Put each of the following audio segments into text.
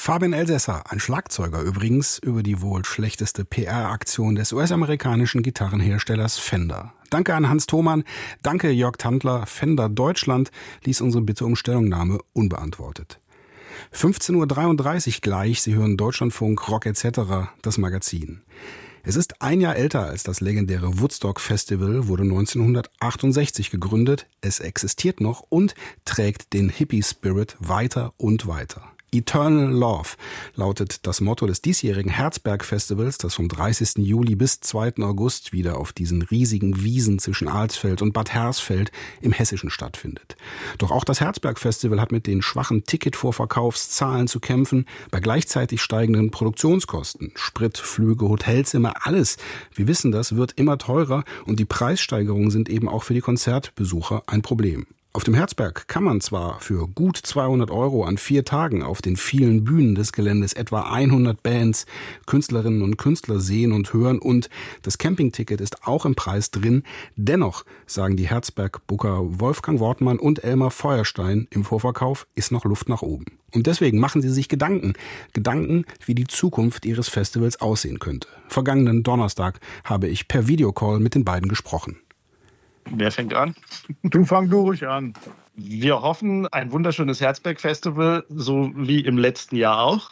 Fabian Elsässer, ein Schlagzeuger übrigens, über die wohl schlechteste PR-Aktion des US-amerikanischen Gitarrenherstellers Fender. Danke an Hans Thomann, danke Jörg Tandler. Fender Deutschland ließ unsere Bitte um Stellungnahme unbeantwortet. 15:33 Uhr gleich, Sie hören Deutschlandfunk, Rock etc., das Magazin. Es ist ein Jahr älter als das legendäre Woodstock Festival, wurde 1968 gegründet. Es existiert noch und trägt den Hippie-Spirit weiter und weiter. Eternal Love lautet das Motto des diesjährigen Herzberg-Festivals, das vom 30. Juli bis 2. August wieder auf diesen riesigen Wiesen zwischen Alsfeld und Bad Hersfeld im Hessischen stattfindet. Doch auch das Herzberg-Festival hat mit den schwachen Ticketvorverkaufszahlen zu kämpfen, bei gleichzeitig steigenden Produktionskosten. Sprit, Flüge, Hotelzimmer, alles, wir wissen das, wird immer teurer und die Preissteigerungen sind eben auch für die Konzertbesucher ein Problem. Auf dem Herzberg kann man zwar für gut 200 € an 4 Tagen auf den vielen Bühnen des Geländes etwa 100 Bands, Künstlerinnen und Künstler sehen und hören und das Campingticket ist auch im Preis drin. Dennoch, sagen die Herzberg-Booker Wolfgang Wortmann und Elmar Feuerstein, im Vorverkauf ist noch Luft nach oben. Und deswegen machen sie sich Gedanken, wie die Zukunft ihres Festivals aussehen könnte. Vergangenen Donnerstag habe ich per Videocall mit den beiden gesprochen. Wer fängt an? Du fang ruhig an. Wir hoffen, ein wunderschönes Herzberg-Festival, so wie im letzten Jahr auch.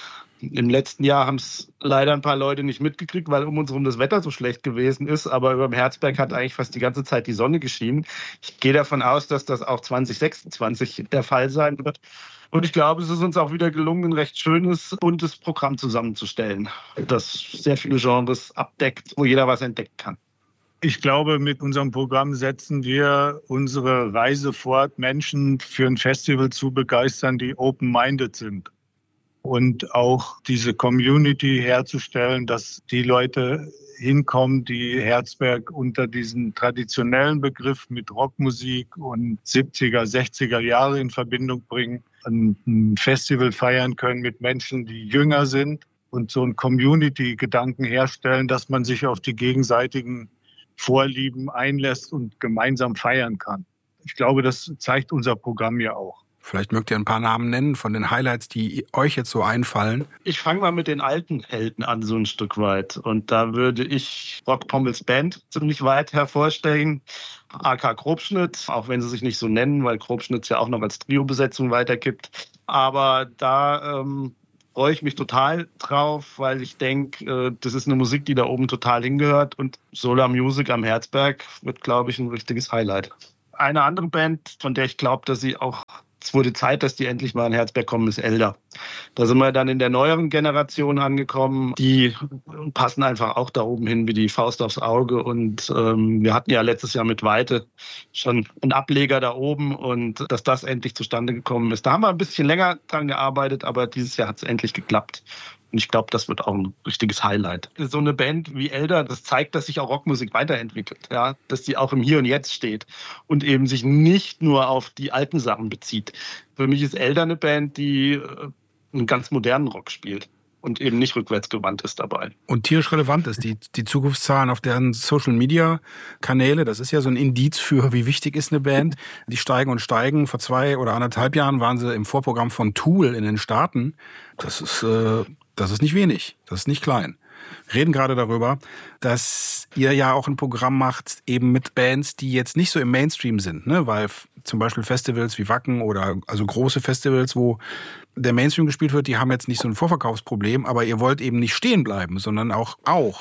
Im letzten Jahr haben es leider ein paar Leute nicht mitgekriegt, weil um uns herum das Wetter so schlecht gewesen ist. Aber über dem Herzberg hat eigentlich fast die ganze Zeit die Sonne geschienen. Ich gehe davon aus, dass das auch 2026 der Fall sein wird. Und ich glaube, es ist uns auch wieder gelungen, ein recht schönes, buntes Programm zusammenzustellen, das sehr viele Genres abdeckt, wo jeder was entdecken kann. Ich glaube, mit unserem Programm setzen wir unsere Reise fort, Menschen für ein Festival zu begeistern, die open-minded sind. Und auch diese Community herzustellen, dass die Leute hinkommen, die Herzberg unter diesen traditionellen Begriff mit Rockmusik und 70er, 60er Jahre in Verbindung bringen, ein Festival feiern können mit Menschen, die jünger sind und so einen Community-Gedanken herstellen, dass man sich auf die gegenseitigen Vorlieben einlässt und gemeinsam feiern kann. Ich glaube, das zeigt unser Programm ja auch. Vielleicht mögt ihr ein paar Namen nennen von den Highlights, die euch jetzt so einfallen. Ich fange mal mit den alten Helden an, so ein Stück weit. Und da würde ich Rock Pommels Band ziemlich weit hervorstellen. AK Grobschnitt, auch wenn sie sich nicht so nennen, weil Grobschnitt ja auch noch als Trio-Besetzung weitergibt. Aber da freue ich mich total drauf, weil ich denke, das ist eine Musik, die da oben total hingehört. Und Solar Music am Herzberg wird, glaube ich, ein richtiges Highlight. Eine andere Band, von der ich glaube, dass sie auch, es wurde Zeit, dass die endlich mal an Herzberg kommen, ist Elder. Da sind wir dann in der neueren Generation angekommen. Die passen einfach auch da oben hin wie die Faust aufs Auge. Und wir hatten ja letztes Jahr mit Weite schon einen Ableger da oben. Und dass das endlich zustande gekommen ist, da haben wir ein bisschen länger dran gearbeitet, aber dieses Jahr hat es endlich geklappt. Und ich glaube, das wird auch ein richtiges Highlight. So eine Band wie Elder, das zeigt, dass sich auch Rockmusik weiterentwickelt. Ja? Dass sie auch im Hier und Jetzt steht und eben sich nicht nur auf die alten Sachen bezieht. Für mich ist Elder eine Band, die einen ganz modernen Rock spielt und eben nicht rückwärtsgewandt ist dabei. Und tierisch relevant ist. Die Zugriffszahlen auf deren Social-Media-Kanäle, das ist ja so ein Indiz für, wie wichtig ist eine Band. Die steigen und steigen. Vor 2 oder 1,5 Jahren waren sie im Vorprogramm von Tool in den Staaten. Das ist nicht wenig, das ist nicht klein. Wir reden gerade darüber, dass ihr ja auch ein Programm macht, eben mit Bands, die jetzt nicht so im Mainstream sind, ne? Weil zum Beispiel Festivals wie Wacken oder also große Festivals, wo der Mainstream gespielt wird, die haben jetzt nicht so ein Vorverkaufsproblem, aber ihr wollt eben nicht stehen bleiben, sondern auch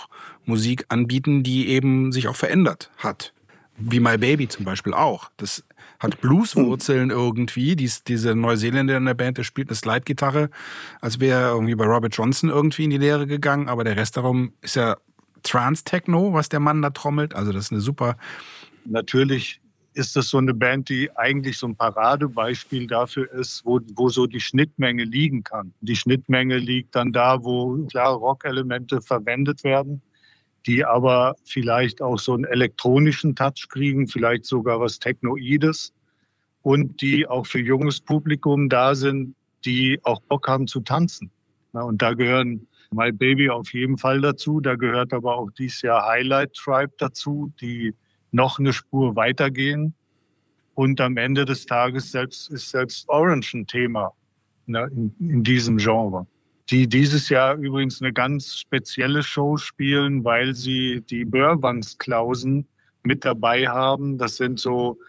Musik anbieten, die eben sich auch verändert hat. Wie My Baby zum Beispiel auch. Das hat Blueswurzeln irgendwie. Diese Neuseeländer in der Band, der spielt eine Slide-Gitarre, als wäre er irgendwie bei Robert Johnson irgendwie in die Lehre gegangen. Aber der Rest darum ist ja Trance-Techno, was der Mann da trommelt. Also das ist eine super... Natürlich ist das so eine Band, die eigentlich so ein Paradebeispiel dafür ist, wo so die Schnittmenge liegen kann. Die Schnittmenge liegt dann da, wo klare Rock-Elemente verwendet werden, die aber vielleicht auch so einen elektronischen Touch kriegen, vielleicht sogar was Technoides und die auch für junges Publikum da sind, die auch Bock haben zu tanzen. Und da gehören My Baby auf jeden Fall dazu, da gehört aber auch dieses Jahr Highlight Tribe dazu, die noch eine Spur weitergehen und am Ende des Tages ist selbst Orange ein Thema. in diesem Genre. Die dieses Jahr übrigens eine ganz spezielle Show spielen, weil sie die Burbanks-Klausen mit dabei haben. Das sind so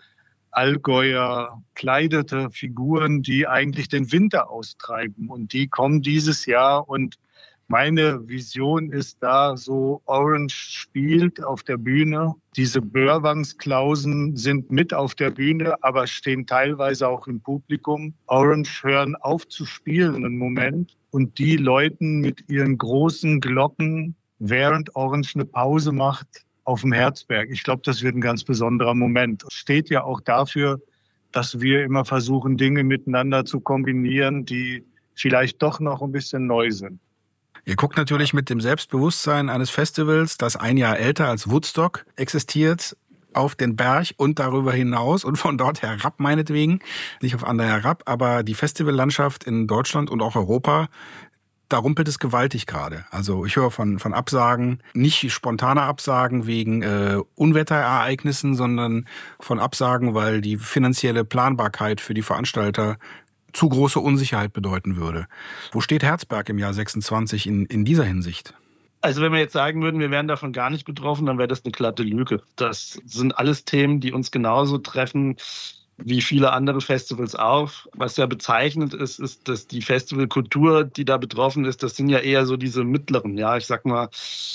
Allgäuer kleidete Figuren, die eigentlich den Winter austreiben. Und die kommen dieses Jahr. Und meine Vision ist da, so Orange spielt auf der Bühne. Diese Burbanks-Klausen sind mit auf der Bühne, aber stehen teilweise auch im Publikum. Orange hören auf zu spielen einen Moment und die läuten mit ihren großen Glocken, während Orange eine Pause macht, auf dem Herzberg. Ich glaube, das wird ein ganz besonderer Moment. Steht ja auch dafür, dass wir immer versuchen, Dinge miteinander zu kombinieren, die vielleicht doch noch ein bisschen neu sind. Ihr guckt natürlich mit dem Selbstbewusstsein eines Festivals, das ein Jahr älter als Woodstock existiert, auf den Berg und darüber hinaus und von dort herab meinetwegen, nicht auf andere herab, aber die Festivallandschaft in Deutschland und auch Europa, da rumpelt es gewaltig gerade. Also ich höre von Absagen, nicht spontane Absagen wegen Unwetterereignissen, sondern von Absagen, weil die finanzielle Planbarkeit für die Veranstalter zu große Unsicherheit bedeuten würde. Wo steht Herzberg im Jahr 26 in dieser Hinsicht? Also wenn wir jetzt sagen würden, wir wären davon gar nicht betroffen, dann wäre das eine glatte Lüge. Das sind alles Themen, die uns genauso treffen wie viele andere Festivals auch. Was ja bezeichnend ist, ist, dass die Festivalkultur, die da betroffen ist, das sind ja eher so diese mittleren, ja, ich sag mal,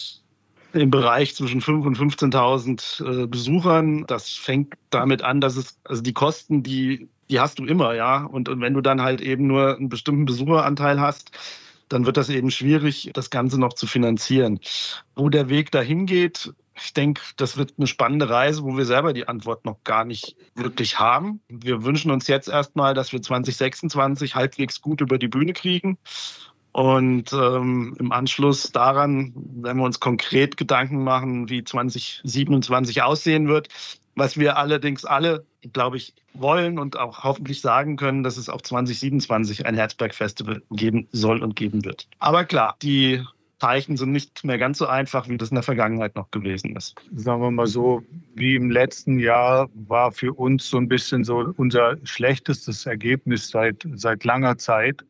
im Bereich zwischen 5.000 und 15.000 Besuchern. Das fängt damit an, dass es, also die Kosten, die hast du immer, ja. Und wenn du dann halt eben nur einen bestimmten Besucheranteil hast, dann wird das eben schwierig, das Ganze noch zu finanzieren. Wo der Weg dahin geht, ich denke, das wird eine spannende Reise, wo wir selber die Antwort noch gar nicht wirklich haben. Wir wünschen uns jetzt erstmal, dass wir 2026 halbwegs gut über die Bühne kriegen. Und im Anschluss daran werden wir uns konkret Gedanken machen, wie 2027 aussehen wird. Was wir allerdings alle, glaube ich, wollen und auch hoffentlich sagen können, dass es auch 2027 ein Herzberg-Festival geben soll und geben wird. Aber klar, die Zeichen sind nicht mehr ganz so einfach, wie das in der Vergangenheit noch gewesen ist. Sagen wir mal so, wie im letzten Jahr war für uns so ein bisschen so unser schlechtestes Ergebnis seit langer Zeit.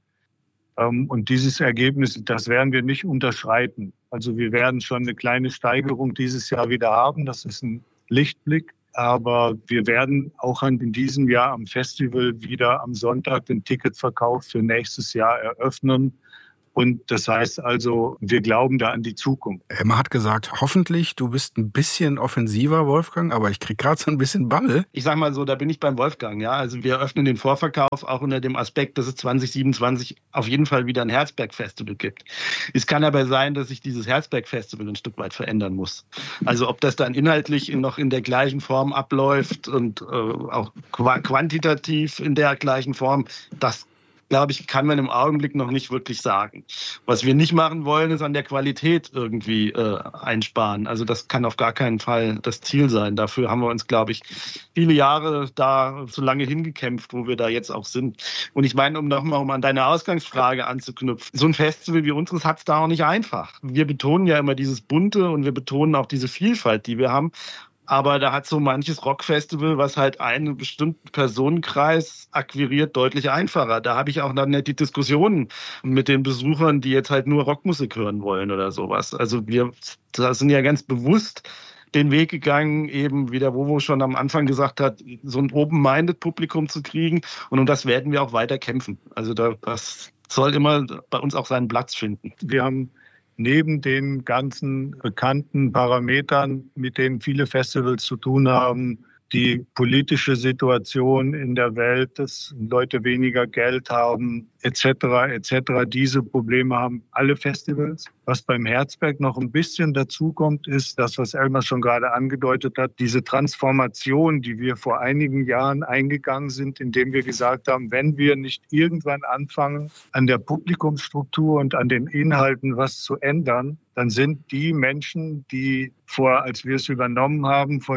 Und dieses Ergebnis, das werden wir nicht unterschreiten. Also wir werden schon eine kleine Steigerung dieses Jahr wieder haben. Das ist ein Lichtblick. Aber wir werden auch in diesem Jahr am Festival wieder am Sonntag den Ticketverkauf für nächstes Jahr eröffnen. Und das heißt also, wir glauben da an die Zukunft. Emma hat gesagt, hoffentlich, du bist ein bisschen offensiver, Wolfgang, aber ich krieg gerade so ein bisschen Bammel. Ich sag mal so, da bin ich beim Wolfgang, ja. Also wir öffnen den Vorverkauf auch unter dem Aspekt, dass es 2027 auf jeden Fall wieder ein Herzberg-Festival gibt. Es kann aber sein, dass sich dieses Herzberg-Festival ein Stück weit verändern muss. Also ob das dann inhaltlich noch in der gleichen Form abläuft und auch quantitativ in der gleichen Form, das glaube ich, kann man im Augenblick noch nicht wirklich sagen. Was wir nicht machen wollen, ist an der Qualität irgendwie einsparen. Also das kann auf gar keinen Fall das Ziel sein. Dafür haben wir uns, glaube ich, viele Jahre da so lange hingekämpft, wo wir da jetzt auch sind. Und ich meine, um an deine Ausgangsfrage anzuknüpfen, so ein Festival wie unseres hat es da auch nicht einfach. Wir betonen ja immer dieses Bunte und wir betonen auch diese Vielfalt, die wir haben. Aber da hat so manches Rockfestival, was halt einen bestimmten Personenkreis akquiriert, deutlich einfacher. Da habe ich auch dann nicht die Diskussionen mit den Besuchern, die jetzt halt nur Rockmusik hören wollen oder sowas. Also wir sind ja ganz bewusst den Weg gegangen, eben wie der Wowo schon am Anfang gesagt hat, so ein Open-Minded-Publikum zu kriegen. Und um das werden wir auch weiter kämpfen. Also das soll immer bei uns auch seinen Platz finden. Wir haben neben den ganzen bekannten Parametern, mit denen viele Festivals zu tun haben, die politische Situation in der Welt, dass Leute weniger Geld haben, etc. Diese Probleme haben alle Festivals. Was beim Herzberg noch ein bisschen dazukommt, ist das, was Elmar schon gerade angedeutet hat, diese Transformation, die wir vor einigen Jahren eingegangen sind, indem wir gesagt haben, wenn wir nicht irgendwann anfangen, an der Publikumsstruktur und an den Inhalten was zu ändern, dann sind die Menschen, die als wir es übernommen haben, vor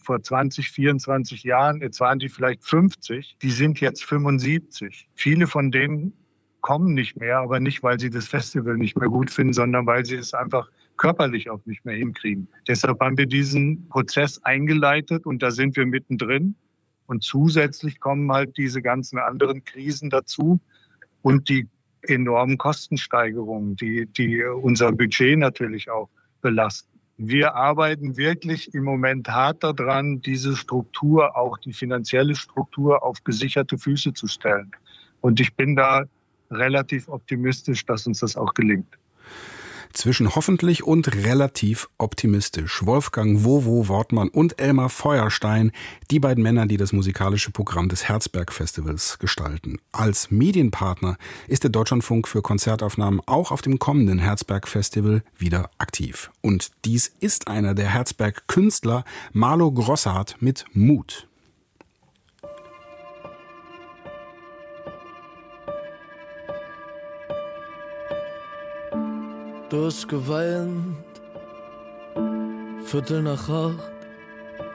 20, 24 Jahren, jetzt waren die vielleicht 50, die sind jetzt 75. Viele von denen kommen nicht mehr, aber nicht, weil sie das Festival nicht mehr gut finden, sondern weil sie es einfach körperlich auch nicht mehr hinkriegen. Deshalb haben wir diesen Prozess eingeleitet und da sind wir mittendrin. Und zusätzlich kommen halt diese ganzen anderen Krisen dazu. und die enormen Kostensteigerungen, die unser Budget natürlich auch belasten. Wir arbeiten wirklich im Moment hart daran, diese Struktur, auch die finanzielle Struktur, auf gesicherte Füße zu stellen. Und ich bin da relativ optimistisch, dass uns das auch gelingt. Zwischen hoffentlich und relativ optimistisch. Wolfgang Wowo Wortmann und Elmar Feuerstein, die beiden Männer, die das musikalische Programm des Herzberg-Festivals gestalten. Als Medienpartner ist der Deutschlandfunk für Konzertaufnahmen auch auf dem kommenden Herzberg-Festival wieder aktiv. Und dies ist einer der Herzberg-Künstler, Marlo Grossart mit Mut. Du hast geweint, 7:45,